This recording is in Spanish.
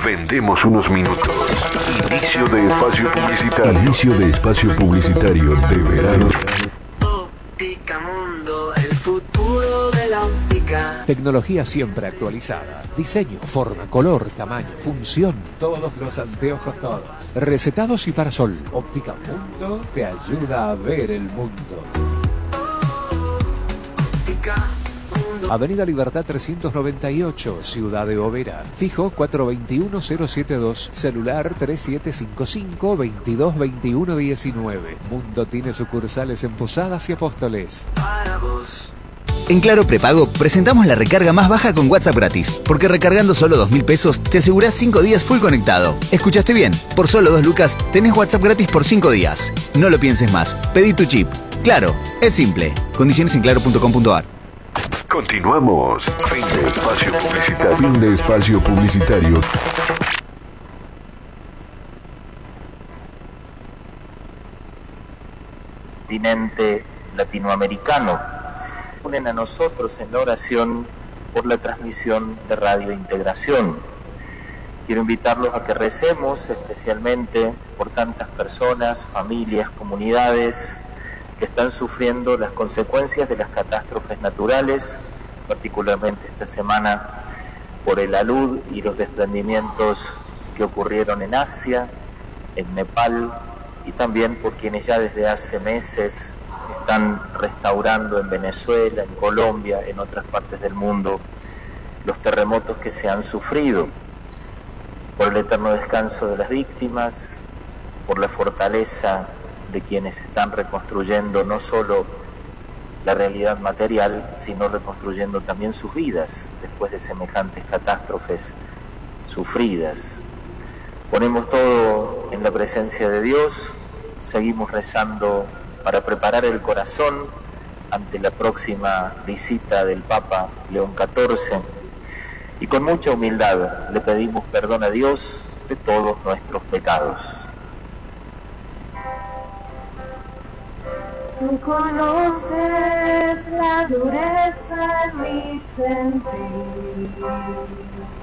Vendemos unos minutos. Inicio de espacio publicitario. Inicio de espacio publicitario de verano. Óptica Mundo, el futuro de la óptica. Tecnología siempre actualizada. Diseño, forma, color, tamaño, función. Todos los anteojos todos. Recetados y para sol. Óptica Mundo te ayuda a ver el mundo. Óptica Mundo. Avenida Libertad 398, Ciudad de Overa. Fijo 421072, celular 3755-222119. Mundo tiene sucursales en Posadas y Apóstoles. Para vos. En Claro Prepago presentamos la recarga más baja con WhatsApp gratis, porque recargando solo 2.000 pesos te asegurás 5 días full conectado. ¿Escuchaste bien? Por solo 2 lucas tenés WhatsApp gratis por 5 días. No lo pienses más, pedí tu chip. Claro, es simple. Condiciones en claro.com.ar. Continuamos. Fin de espacio publicitario. Fin de espacio publicitario. Continente latinoamericano. Unen a nosotros en la oración por la transmisión de Radio Integración. Quiero invitarlos a que recemos especialmente por tantas personas, familias, comunidades que están sufriendo las consecuencias de las catástrofes naturales, particularmente esta semana por el alud y los desprendimientos que ocurrieron en Asia, en Nepal, y también por quienes ya desde hace meses están restaurando en Venezuela, en Colombia, en otras partes del mundo, los terremotos que se han sufrido, por el eterno descanso de las víctimas, por la fortaleza de quienes están reconstruyendo no solo la realidad material, sino reconstruyendo también sus vidas después de semejantes catástrofes sufridas. Ponemos todo en la presencia de Dios, seguimos rezando para preparar el corazón ante la próxima visita del Papa León XIV, y con mucha humildad le pedimos perdón a Dios de todos nuestros pecados. Tú conoces la dureza en mi sentir.